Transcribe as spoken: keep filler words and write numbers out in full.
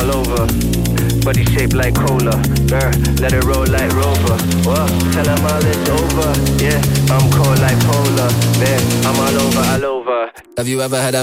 all over. Body shaped like cola, uh, let it roll like Rover. What? Tell them all it's over. Yeah, I'm cold like polar. Man, I'm all over, all over. Have you ever had a